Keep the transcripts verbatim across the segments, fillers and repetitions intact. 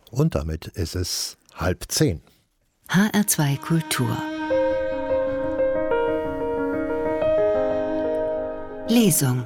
Und damit ist es halb zehn. H R zwei Kultur. Lesung.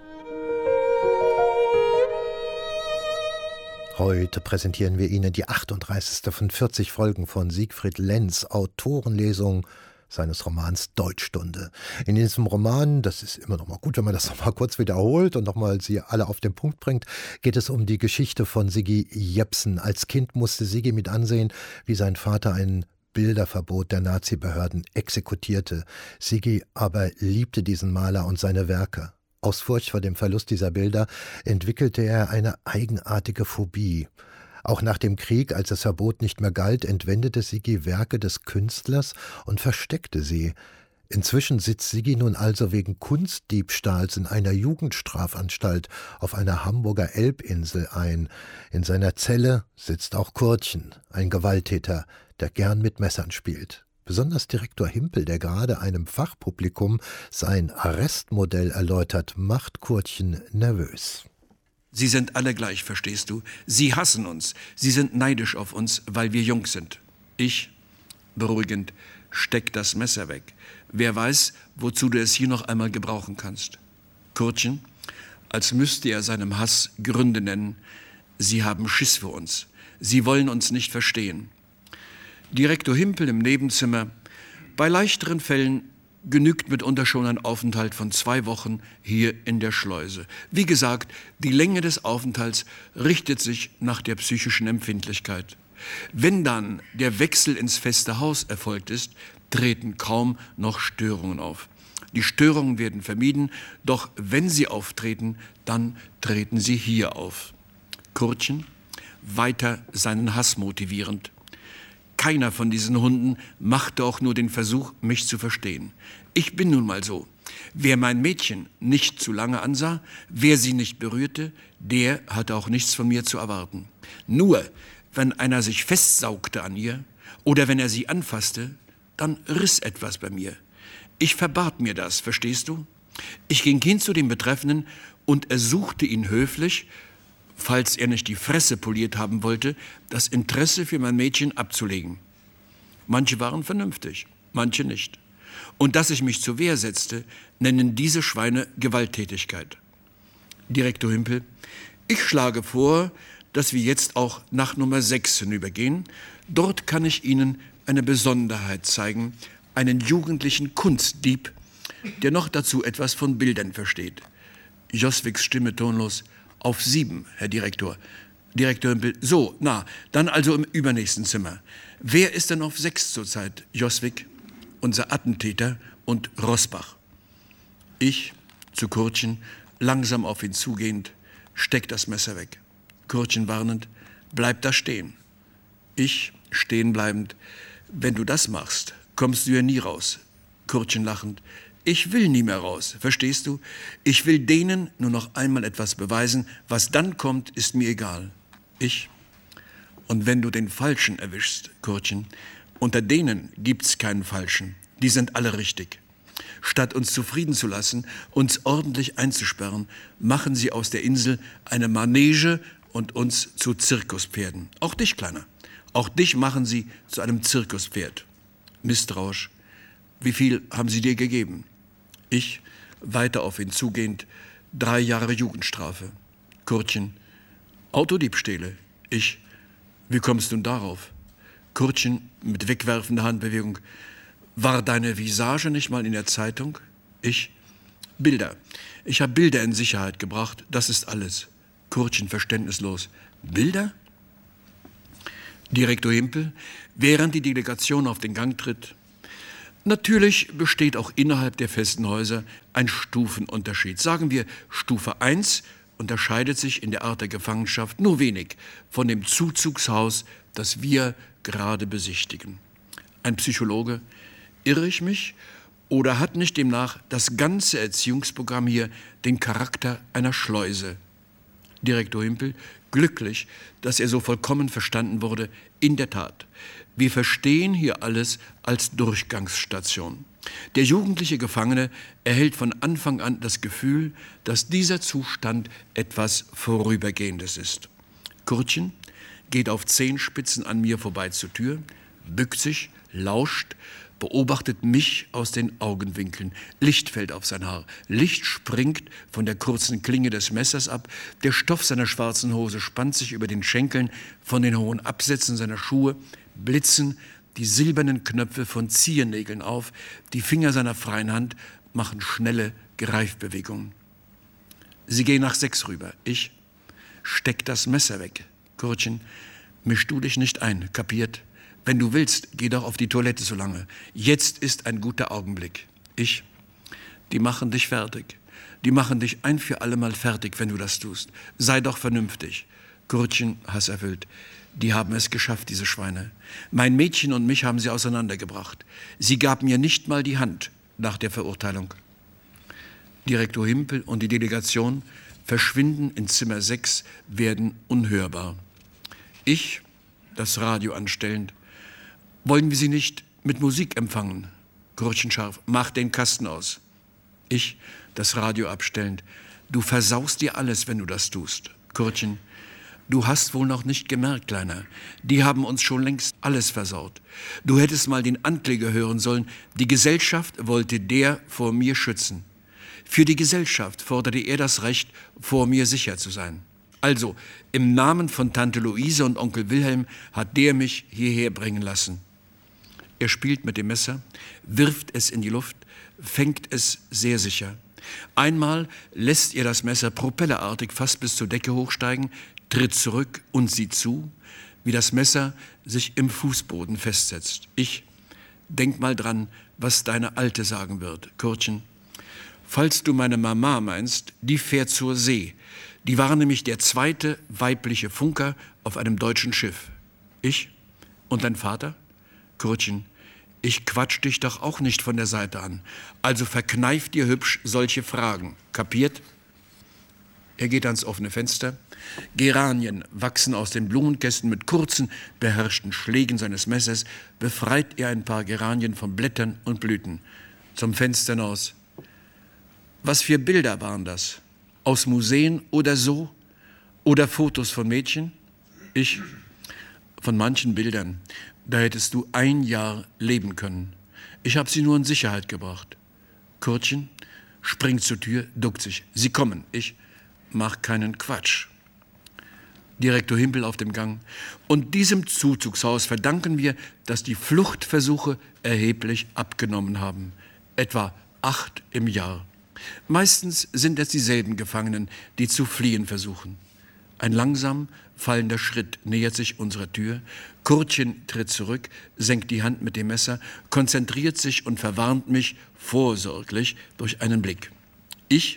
Heute präsentieren wir Ihnen die achtunddreißigste von vierzig Folgen von Siegfried Lenz Autorenlesung seines Romans Deutschstunde. In diesem Roman, das ist immer noch mal gut, wenn man das noch mal kurz wiederholt und noch mal sie alle auf den Punkt bringt, geht es um die Geschichte von Siggi Jepsen. Als Kind musste Siggi mit ansehen, wie sein Vater ein Bilderverbot der Nazi-Behörden exekutierte. Siggi aber liebte diesen Maler und seine Werke. Aus Furcht vor dem Verlust dieser Bilder entwickelte er eine eigenartige Phobie. Auch nach dem Krieg, als das Verbot nicht mehr galt, entwendete Siggi Werke des Künstlers und versteckte sie. Inzwischen sitzt Siggi nun also wegen Kunstdiebstahls in einer Jugendstrafanstalt auf einer Hamburger Elbinsel ein. In seiner Zelle sitzt auch Kurtchen, ein Gewalttäter, der gern mit Messern spielt. Besonders Direktor Himpel, der gerade einem Fachpublikum sein Arrestmodell erläutert, macht Kurtchen nervös. Sie sind alle gleich, verstehst du? Sie hassen uns. Sie sind neidisch auf uns, weil wir jung sind. Ich, beruhigend, steck das Messer weg. Wer weiß, wozu du es hier noch einmal gebrauchen kannst. Kurtchen, als müsste er seinem Hass Gründe nennen. Sie haben Schiss vor uns. Sie wollen uns nicht verstehen. Direktor Himpel im Nebenzimmer. Bei leichteren Fällen genügt mitunter schon ein Aufenthalt von zwei Wochen hier in der Schleuse. Wie gesagt, die Länge des Aufenthalts richtet sich nach der psychischen Empfindlichkeit. Wenn dann der Wechsel ins feste Haus erfolgt ist, treten kaum noch Störungen auf. Die Störungen werden vermieden, doch wenn sie auftreten, dann treten sie hier auf. Kurtchen, weiter seinen Hass motivierend. Keiner von diesen Hunden machte auch nur den Versuch, mich zu verstehen. Ich bin nun mal so. Wer mein Mädchen nicht zu lange ansah, wer sie nicht berührte, der hatte auch nichts von mir zu erwarten. Nur, wenn einer sich festsaugte an ihr oder wenn er sie anfasste, dann riss etwas bei mir. Ich verbat mir das, verstehst du? Ich ging hin zu dem Betreffenden und ersuchte ihn höflich, falls er nicht die Fresse poliert haben wollte, das Interesse für mein Mädchen abzulegen. Manche waren vernünftig, manche nicht. Und dass ich mich zur Wehr setzte, nennen diese Schweine Gewalttätigkeit. Direktor Himpel, ich schlage vor, dass wir jetzt auch nach Nummer sechs hinübergehen. Dort kann ich Ihnen eine Besonderheit zeigen, einen jugendlichen Kunstdieb, der noch dazu etwas von Bildern versteht. Joswigs Stimme tonlos. Auf sieben, Herr Direktor. Direktor Himpel, so, na, dann also im übernächsten Zimmer. Wer ist denn auf sechs zurzeit? Joswig, unser Attentäter und Rosbach. Ich, zu Kurtchen, langsam auf ihn zugehend, steck das Messer weg. Kurtchen warnend, bleib da stehen. Ich, stehen bleibend, wenn du das machst, kommst du ja nie raus. Kurtchen lachend, ich will nie mehr raus, verstehst du? Ich will denen nur noch einmal etwas beweisen. Was dann kommt, ist mir egal. Ich. Und wenn du den Falschen erwischst, Kurtchen, unter denen gibt's keinen Falschen. Die sind alle richtig. Statt uns zufrieden zu lassen, uns ordentlich einzusperren, machen sie aus der Insel eine Manege und uns zu Zirkuspferden. Auch dich, Kleiner. Auch dich machen sie zu einem Zirkuspferd. Misstrauisch. Wie viel haben sie dir gegeben? Ich, weiter auf ihn zugehend, drei Jahre Jugendstrafe. Kurtchen, Autodiebstähle. Ich, wie kommst du darauf? Kurtchen mit wegwerfender Handbewegung, war deine Visage nicht mal in der Zeitung? Ich, Bilder. Ich habe Bilder in Sicherheit gebracht, das ist alles. Kurtchen verständnislos. Bilder? Direktor Himpel, während die Delegation auf den Gang tritt, natürlich besteht auch innerhalb der festen Häuser ein Stufenunterschied. Sagen wir, Stufe eins unterscheidet sich in der Art der Gefangenschaft nur wenig von dem Zuzugshaus, das wir gerade besichtigen. Ein Psychologe, irre ich mich? Oder hat nicht demnach das ganze Erziehungsprogramm hier den Charakter einer Schleuse? Direktor Himpel, glücklich, dass er so vollkommen verstanden wurde. In der Tat, wir verstehen hier alles als Durchgangsstation. Der jugendliche Gefangene erhält von Anfang an das Gefühl, dass dieser Zustand etwas Vorübergehendes ist. Kurtchen, geht auf Zehenspitzen an mir vorbei zur Tür, bückt sich, lauscht, beobachtet mich aus den Augenwinkeln. Licht fällt auf sein Haar. Licht springt von der kurzen Klinge des Messers ab. Der Stoff seiner schwarzen Hose spannt sich über den Schenkeln. Von den hohen Absätzen seiner Schuhe blitzen die silbernen Knöpfe von Ziehennägeln auf. Die Finger seiner freien Hand machen schnelle Greifbewegungen. Sie gehen nach sechs rüber. Ich steck das Messer weg. Kurtchen, misch du dich nicht ein, kapiert? Wenn du willst, geh doch auf die Toilette so lange. Jetzt ist ein guter Augenblick. Ich, die machen dich fertig. Die machen dich ein für allemal fertig, wenn du das tust. Sei doch vernünftig. Kurtchen, hasserfüllt. Die haben es geschafft, diese Schweine. Mein Mädchen und mich haben sie auseinandergebracht. Sie gab mir nicht mal die Hand nach der Verurteilung. Direktor Himpel und die Delegation verschwinden in Zimmer sechs, werden unhörbar. Ich, das Radio anstellend, wollen wir sie nicht mit Musik empfangen? Kurtchen scharf, mach den Kasten aus. Ich, das Radio abstellend, du versaust dir alles, wenn du das tust. Kurtchen, du hast wohl noch nicht gemerkt, Kleiner, die haben uns schon längst alles versaut. Du hättest mal den Ankläger hören sollen, die Gesellschaft wollte der vor mir schützen. Für die Gesellschaft forderte er das Recht, vor mir sicher zu sein. Also, im Namen von Tante Luise und Onkel Wilhelm hat der mich hierher bringen lassen. Er spielt mit dem Messer, wirft es in die Luft, fängt es sehr sicher. Einmal lässt er das Messer propellerartig fast bis zur Decke hochsteigen, tritt zurück und sieht zu, wie das Messer sich im Fußboden festsetzt. Ich, denk mal dran, was deine Alte sagen wird. Kurtchen, falls du meine Mama meinst, die fährt zur See. Die war nämlich der zweite weibliche Funker auf einem deutschen Schiff. Ich? Und dein Vater? Kurtchen, ich quatsch dich doch auch nicht von der Seite an. Also verkneif dir hübsch solche Fragen. Kapiert? Er geht ans offene Fenster. Geranien wachsen aus den Blumenkästen. Mit kurzen, beherrschten Schlägen seines Messers befreit er ein paar Geranien von Blättern und Blüten. Zum Fenster hinaus. Was für Bilder waren das? Aus Museen oder so? Oder Fotos von Mädchen? Ich, von manchen Bildern. Da hättest du ein Jahr leben können. Ich habe sie nur in Sicherheit gebracht. Kurtchen springt zur Tür, duckt sich. Sie kommen. Ich mach keinen Quatsch. Direktor Himpel auf dem Gang. Und diesem Zuzugshaus verdanken wir, dass die Fluchtversuche erheblich abgenommen haben. Etwa acht im Jahr. Meistens sind es dieselben Gefangenen, die zu fliehen versuchen. Ein langsam fallender Schritt nähert sich unserer Tür. Kurtchen tritt zurück, senkt die Hand mit dem Messer, konzentriert sich und verwarnt mich vorsorglich durch einen Blick. Ich,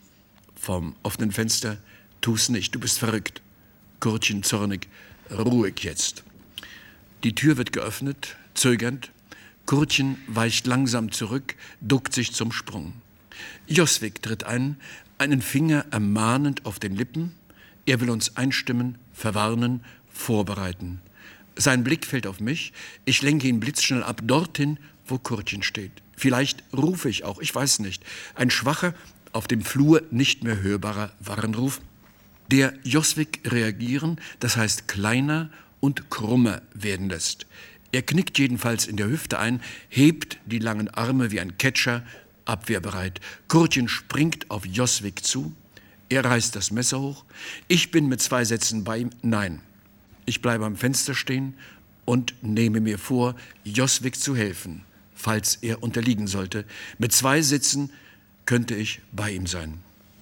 vom offenen Fenster, tu's nicht, du bist verrückt. Kurtchen zornig, ruhig jetzt. Die Tür wird geöffnet, zögernd. Kurtchen weicht langsam zurück, duckt sich zum Sprung. Joswig tritt ein, einen Finger ermahnend auf den Lippen. Er will uns einstimmen, verwarnen, vorbereiten. Sein Blick fällt auf mich. Ich lenke ihn blitzschnell ab, dorthin, wo Kurtchen steht. Vielleicht rufe ich auch, ich weiß nicht. Ein schwacher, auf dem Flur nicht mehr hörbarer Warnruf, der Joswig reagieren, das heißt kleiner und krummer werden lässt. Er knickt jedenfalls in der Hüfte ein, hebt die langen Arme wie ein Catcher, abwehrbereit. Kurtchen springt auf Joswig zu. Er reißt das Messer hoch. Ich bin mit zwei Sätzen bei ihm. Nein, ich bleibe am Fenster stehen und nehme mir vor, Joswig zu helfen, falls er unterliegen sollte. Mit zwei Sätzen könnte ich bei ihm sein.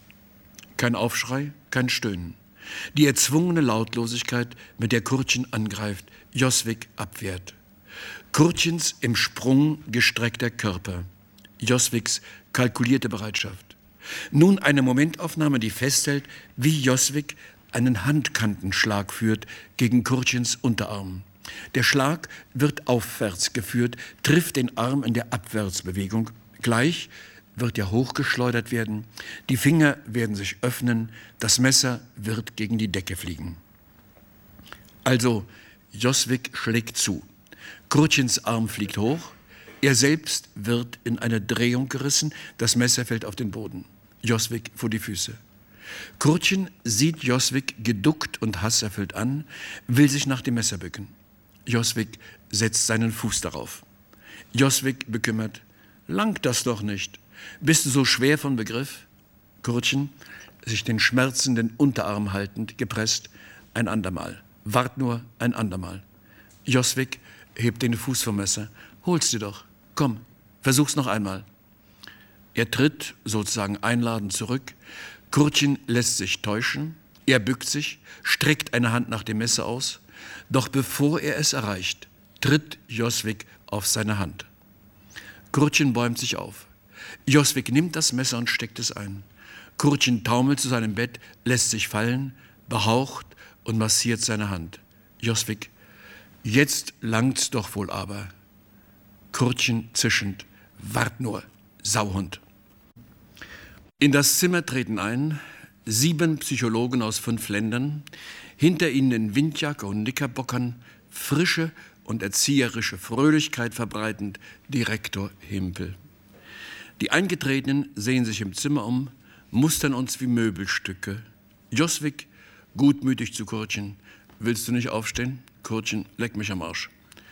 Kein Aufschrei, kein Stöhnen. Die erzwungene Lautlosigkeit, mit der Kurtchen angreift, Joswig abwehrt. Kurtchens im Sprung gestreckter Körper. Joswigs kalkulierte Bereitschaft. Nun eine Momentaufnahme, die festhält, wie Joswig einen Handkantenschlag führt gegen Kurtchens Unterarm. Der Schlag wird aufwärts geführt, trifft den Arm in der Abwärtsbewegung. Gleich wird er hochgeschleudert werden, die Finger werden sich öffnen, das Messer wird gegen die Decke fliegen. Also, Joswig schlägt zu. Kurtchens Arm fliegt hoch, er selbst wird in eine Drehung gerissen, das Messer fällt auf den Boden. Joswig vor die Füße. Kurtchen sieht Joswig geduckt und hasserfüllt an, will sich nach dem Messer bücken. Joswig setzt seinen Fuß darauf. Joswig bekümmert: Langt das doch nicht. Bist du so schwer von Begriff? Kurtchen, sich den schmerzenden Unterarm haltend, gepresst: Ein andermal. Wart nur ein andermal. Joswig hebt den Fuß vom Messer. Hol's dir doch. Komm, versuch's noch einmal. Er tritt sozusagen einladend zurück. Kurtchen lässt sich täuschen. Er bückt sich, streckt eine Hand nach dem Messer aus. Doch bevor er es erreicht, tritt Joswig auf seine Hand. Kurtchen bäumt sich auf. Joswig nimmt das Messer und steckt es ein. Kurtchen taumelt zu seinem Bett, lässt sich fallen, behaucht und massiert seine Hand. Joswig: Jetzt langt's doch wohl aber. Kurtchen zischend: Wart nur, Sauhund. In das Zimmer treten ein sieben Psychologen aus fünf Ländern, hinter ihnen in Windjacke und Knickerbockern, frische und erzieherische Fröhlichkeit verbreitend, Direktor Himpel. Die Eingetretenen sehen sich im Zimmer um, mustern uns wie Möbelstücke. Joswig gutmütig zu Kurtchen: Willst du nicht aufstehen? Kurtchen: Leck mich am Arsch.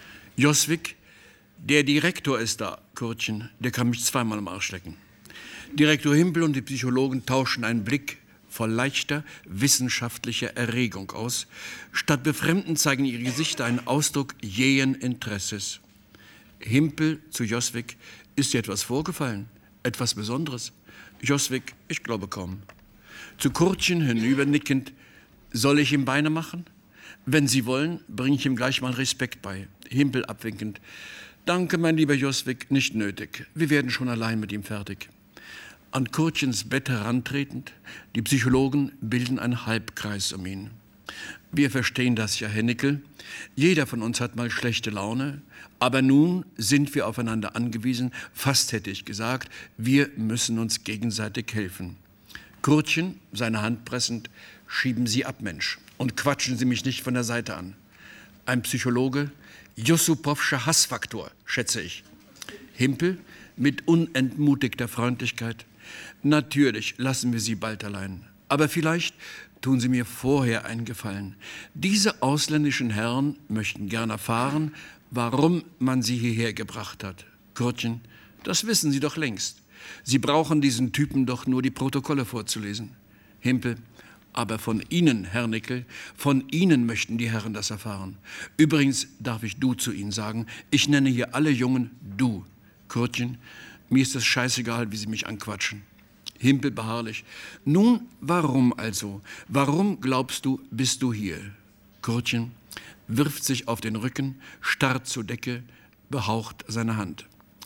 Joswig: Der Direktor ist da. Kurtchen: Der kann mich zweimal am Arsch lecken. Direktor Himpel und die Psychologen tauschen einen Blick voll leichter wissenschaftlicher Erregung aus. Statt befremden zeigen ihre Gesichter einen Ausdruck jähen Interesses. Himpel zu Joswig: Ist dir etwas vorgefallen? Etwas Besonderes? Joswig: Ich glaube kaum. Zu Kurtchen hinübernickend: Soll ich ihm Beine machen? Wenn Sie wollen, bringe ich ihm gleich mal Respekt bei. Himpel abwinkend: Danke, mein lieber Joswig, nicht nötig. Wir werden schon allein mit ihm fertig. An Kurtchens Bett herantretend, die Psychologen bilden einen Halbkreis um ihn. Wir verstehen das ja, Herr Nickel. Jeder von uns hat mal schlechte Laune, aber nun sind wir aufeinander angewiesen, fast hätte ich gesagt, wir müssen uns gegenseitig helfen. Kurtchen, seine Hand pressend: Schieben Sie ab, Mensch, und quatschen Sie mich nicht von der Seite an. Ein Psychologe: Jussupowscher Hassfaktor, schätze ich. Himpel mit unentmutigter Freundlichkeit: Natürlich lassen wir Sie bald allein, aber vielleicht tun Sie mir vorher einen Gefallen. Diese ausländischen Herren möchten gern erfahren, warum man sie hierher gebracht hat. Kurtchen: Das wissen Sie doch längst. Sie brauchen diesen Typen doch nur die Protokolle vorzulesen. Himpel: Aber von Ihnen, Herr Nickel, von Ihnen möchten die Herren das erfahren. Übrigens darf ich du zu Ihnen sagen, ich nenne hier alle Jungen du. Kurtchen: Mir ist es scheißegal, wie Sie mich anquatschen. Himpel beharrlich: Nun, warum also? Warum, glaubst du, bist du hier? Kurtchen wirft sich auf den Rücken, starrt zur Decke, behaucht seine Hand.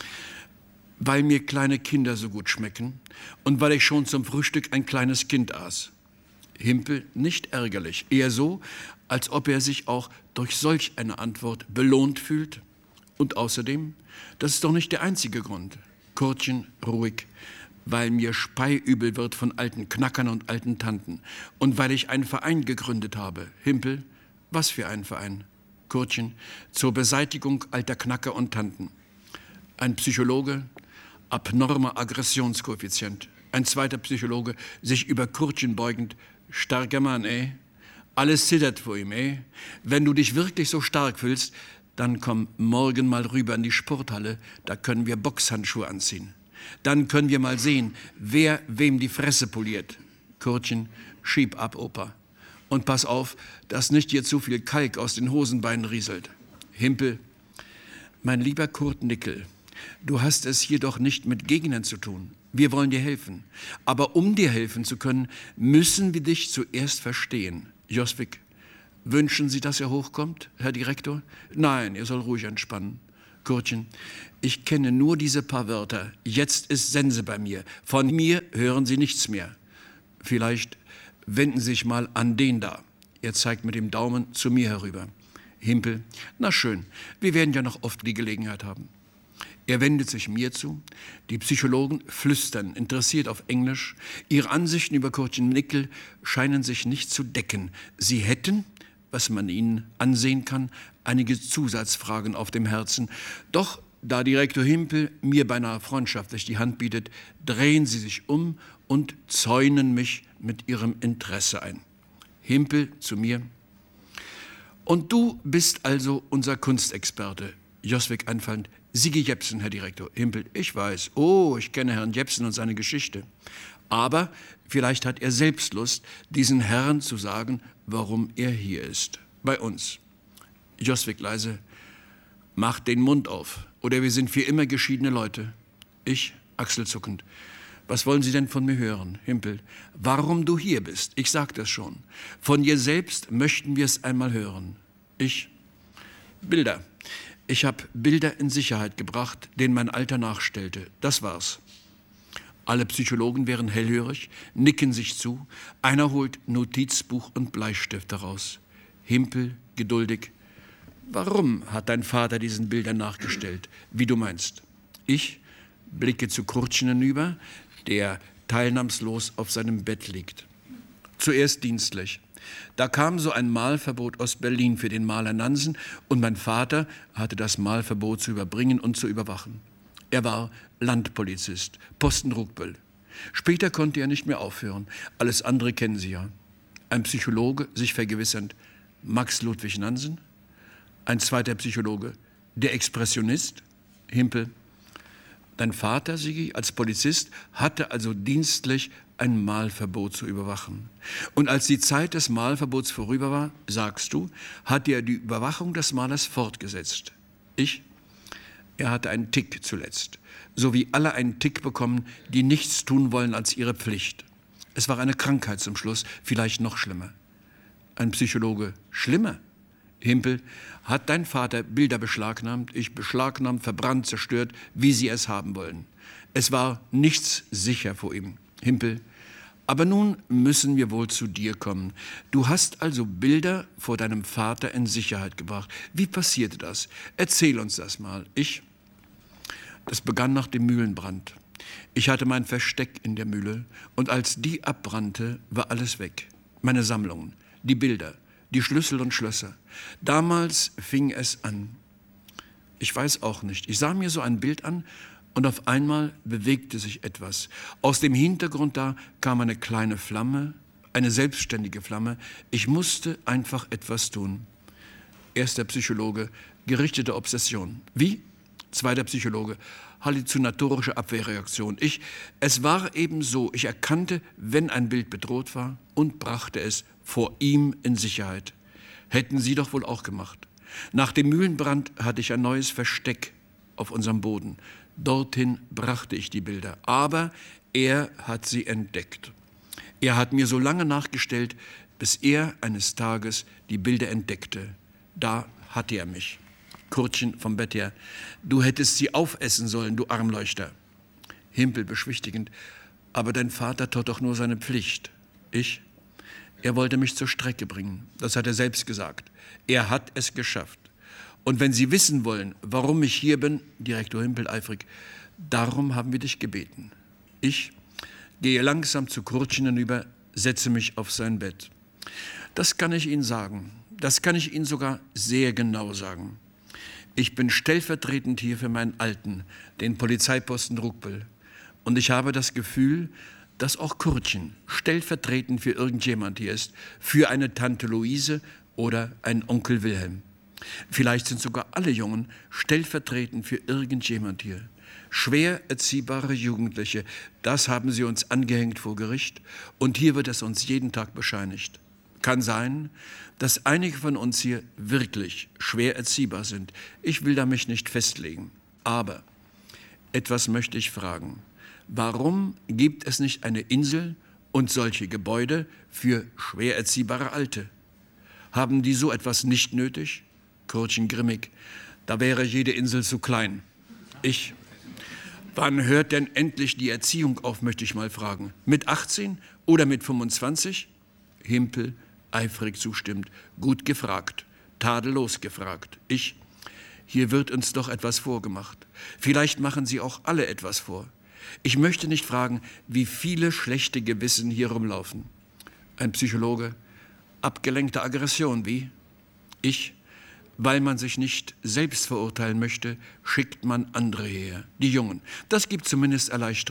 Weil mir kleine Kinder so gut schmecken und weil ich schon zum Frühstück ein kleines Kind aß. Himpel nicht ärgerlich, eher so, als ob er sich auch durch solch eine Antwort belohnt fühlt. Und außerdem, das ist doch nicht der einzige Grund. Kurtchen ruhig: Weil mir speiübel wird von alten Knackern und alten Tanten und weil ich einen Verein gegründet habe. Himpel: Was für ein Verein? Kurtchen: Zur Beseitigung alter Knacker und Tanten. Ein Psychologe: Abnormer Aggressionskoeffizient. Ein zweiter Psychologe, sich über Kurtchen beugend: Starker Mann, eh? Alles zittert vor ihm, eh? Wenn du dich wirklich so stark fühlst, dann komm morgen mal rüber in die Sporthalle, da können wir Boxhandschuhe anziehen. Dann können wir mal sehen, wer wem die Fresse poliert. Kurtchen: Schieb ab, Opa. Und pass auf, dass nicht dir zu viel Kalk aus den Hosenbeinen rieselt. Himpel: Mein lieber Kurt Nickel, du hast es hier doch nicht mit Gegnern zu tun. Wir wollen dir helfen. Aber um dir helfen zu können, müssen wir dich zuerst verstehen. Joswig: Wünschen Sie, dass er hochkommt, Herr Direktor? Nein, er soll ruhig entspannen. Kurtchen: Ich kenne nur diese paar Wörter. Jetzt ist Sense bei mir. Von mir hören Sie nichts mehr. Vielleicht wenden Sie sich mal an den da. Er zeigt mit dem Daumen zu mir herüber. Himpel: Na schön, wir werden ja noch oft die Gelegenheit haben. Er wendet sich mir zu. Die Psychologen flüstern, interessiert auf Englisch. Ihre Ansichten über Kurtchen Nickel scheinen sich nicht zu decken. Sie hätten, was man ihnen ansehen kann, einige Zusatzfragen auf dem Herzen. Doch da Direktor Himpel mir beinahe freundschaftlich die Hand bietet, drehen sie sich um und zäunen mich mit ihrem Interesse ein. Himpel zu mir. Und du bist also unser Kunstexperte. Joswig anfallend. Sigi Jepsen, Herr Direktor. Himpel, ich weiß. Oh, ich kenne Herrn Jepsen und seine Geschichte. Aber vielleicht hat er selbst Lust, diesen Herrn zu sagen, warum er hier ist. Bei uns. Joswig leise. Macht den Mund auf. Oder wir sind für immer geschiedene Leute. Ich, achselzuckend. Was wollen Sie denn von mir hören, Himpel? Warum du hier bist? Ich sag das schon. Von dir selbst möchten wir es einmal hören. Ich, Bilder. Ich habe Bilder in Sicherheit gebracht, denen mein Alter nachstellte. Das war's. Alle Psychologen wären hellhörig, nicken sich zu. Einer holt Notizbuch und Bleistift heraus. Himpel, geduldig. Warum hat dein Vater diesen Bildern nachgestellt, wie du meinst? Ich blicke zu Kurtchen hinüber, der teilnahmslos auf seinem Bett liegt. Zuerst dienstlich. Da kam so ein Malverbot aus Berlin für den Maler Nansen und mein Vater hatte das Malverbot zu überbringen und zu überwachen. Er war Landpolizist, Posten Rugbel. Später konnte er nicht mehr aufhören. Alles andere kennen Sie ja. Ein Psychologe, sich vergewissernd, Max Ludwig Nansen. Ein zweiter Psychologe, der Expressionist, Himpel. Dein Vater, Sigi, als Polizist, hatte also dienstlich ein Malverbot zu überwachen. Und als die Zeit des Malverbots vorüber war, sagst du, hat er die Überwachung des Malers fortgesetzt. Ich? Er hatte einen Tick zuletzt, so wie alle einen Tick bekommen, die nichts tun wollen als ihre Pflicht. Es war eine Krankheit zum Schluss, vielleicht noch schlimmer. Ein Psychologe, schlimmer? Himpel, hat dein Vater Bilder beschlagnahmt, ich beschlagnahmt, verbrannt, zerstört, wie sie es haben wollen. Es war nichts sicher vor ihm. Himpel, aber nun müssen wir wohl zu dir kommen. Du hast also Bilder vor deinem Vater in Sicherheit gebracht. Wie passierte das? Erzähl uns das mal. Ich? Das begann nach dem Mühlenbrand. Ich hatte mein Versteck in der Mühle und als die abbrannte, war alles weg. Meine Sammlungen, die Bilder, die Schlüssel und Schlösser. Damals fing es an. Ich weiß auch nicht. Ich sah mir so ein Bild an und auf einmal bewegte sich etwas. Aus dem Hintergrund da kam eine kleine Flamme, eine selbstständige Flamme. Ich musste einfach etwas tun. Erster Psychologe, gerichtete Obsession. Wie? Zweiter Psychologe, halluzinatorische Abwehrreaktion. Ich, es war eben so, ich erkannte, wenn ein Bild bedroht war und brachte es vor ihm in Sicherheit. Hätten Sie doch wohl auch gemacht. Nach dem Mühlenbrand hatte ich ein neues Versteck auf unserem Boden. Dorthin brachte ich die Bilder. Aber er hat sie entdeckt. Er hat mir so lange nachgestellt, bis er eines Tages die Bilder entdeckte. Da hatte er mich. Kurtchen vom Bett her. Du hättest sie aufessen sollen, du Armleuchter. Himpel beschwichtigend. Aber dein Vater tat doch nur seine Pflicht. Ich? Er wollte mich zur Strecke bringen. Das hat er selbst gesagt. Er hat es geschafft. Und wenn Sie wissen wollen, warum ich hier bin, Direktor Himpel eifrig, darum haben wir dich gebeten. Ich gehe langsam zu Kurtchen hinüber, setze mich auf sein Bett. Das kann ich Ihnen sagen. Das kann ich Ihnen sogar sehr genau sagen. Ich bin stellvertretend hier für meinen Alten, den Polizeiposten Rugbel. Und ich habe das Gefühl, dass auch Kurtchen stellvertretend für irgendjemand hier ist, für eine Tante Luise oder einen Onkel Wilhelm. Vielleicht sind sogar alle Jungen stellvertretend für irgendjemand hier. Schwer erziehbare Jugendliche, das haben sie uns angehängt vor Gericht und hier wird es uns jeden Tag bescheinigt. Kann sein, dass einige von uns hier wirklich schwer erziehbar sind. Ich will da mich nicht festlegen. Aber etwas möchte ich fragen. Warum gibt es nicht eine Insel und solche Gebäude für schwer erziehbare Alte? Haben die so etwas nicht nötig? Kurtchen grimmig. Da wäre jede Insel zu klein. Ich. Wann hört denn endlich die Erziehung auf, möchte ich mal fragen. Mit achtzehn oder mit fünfundzwanzig? Himpel eifrig zustimmt. Gut gefragt. Tadellos gefragt. Ich. Hier wird uns doch etwas vorgemacht. Vielleicht machen Sie auch alle etwas vor. Ich möchte nicht fragen, wie viele schlechte Gewissen hier rumlaufen. Ein Psychologe. Abgelenkte Aggression, wie? Ich. Weil man sich nicht selbst verurteilen möchte, schickt man andere her, die Jungen. Das gibt zumindest Erleichterung.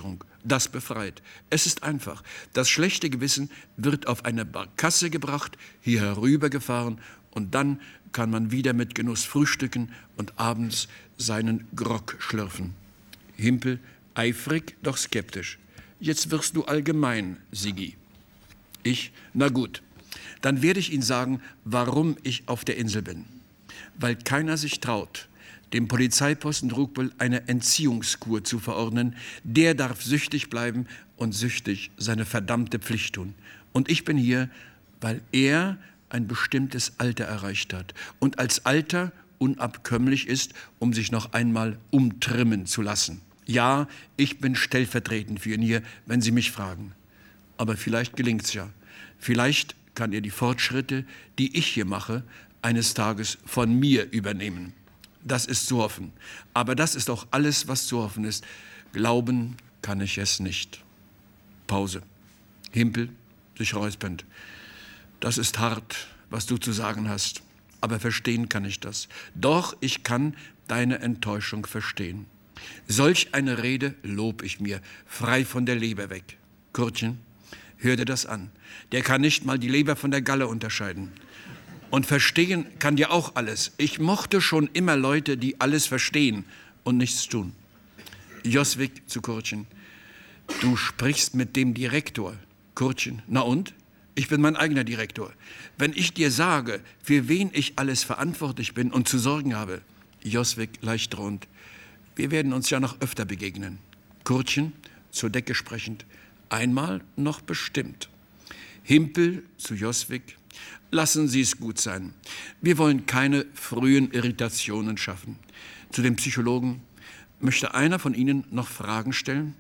Das befreit. Es ist einfach. Das schlechte Gewissen wird auf eine Barkasse gebracht, hier herübergefahren und dann kann man wieder mit Genuss frühstücken und abends seinen Grog schlürfen. Himpel, eifrig, doch skeptisch. Jetzt wirst du allgemein, Sigi. Ich, na gut, dann werde ich Ihnen sagen, warum ich auf der Insel bin. Weil keiner sich traut, dem Polizeiposten Ruckbüll eine Entziehungskur zu verordnen. Der darf süchtig bleiben und süchtig seine verdammte Pflicht tun. Und ich bin hier, weil er ein bestimmtes Alter erreicht hat und als Alter unabkömmlich ist, um sich noch einmal umtrimmen zu lassen. Ja, ich bin stellvertretend für ihn hier, wenn Sie mich fragen. Aber vielleicht gelingt's ja. Vielleicht kann er die Fortschritte, die ich hier mache, eines Tages von mir übernehmen. Das ist zu hoffen. Aber das ist auch alles, was zu hoffen ist. Glauben kann ich es nicht. Pause. Himpel, sich räuspernd. Das ist hart, was du zu sagen hast. Aber verstehen kann ich das. Doch ich kann deine Enttäuschung verstehen. Solch eine Rede lob ich mir, frei von der Leber weg. Kurtchen, hör dir das an. Der kann nicht mal die Leber von der Galle unterscheiden. Und verstehen kann ja auch alles. Ich mochte schon immer Leute, die alles verstehen und nichts tun. Joswig zu Kurtchen. Du sprichst mit dem Direktor. Kurtchen. Na und? Ich bin mein eigener Direktor. Wenn ich dir sage, für wen ich alles verantwortlich bin und zu sorgen habe. Joswig leicht drohend. Wir werden uns ja noch öfter begegnen. Kurtchen zur Decke sprechend. Einmal noch bestimmt. Himpel zu Joswig. Lassen Sie es gut sein. Wir wollen keine frühen Irritationen schaffen. Zu den Psychologen. Möchte einer von Ihnen noch Fragen stellen?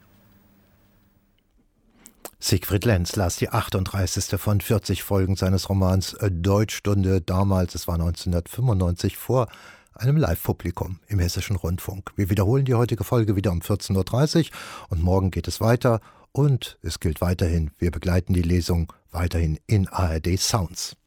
Siegfried Lenz las die achtunddreißigste von vierzig Folgen seines Romans Deutschstunde, damals, es war neunzehnhundertfünfundneunzig, vor einem Live-Publikum im Hessischen Rundfunk. Wir wiederholen die heutige Folge wieder um vierzehn Uhr dreißig und morgen geht es weiter und es gilt weiterhin, wir begleiten die Lesung weiterhin in A R D Sounds.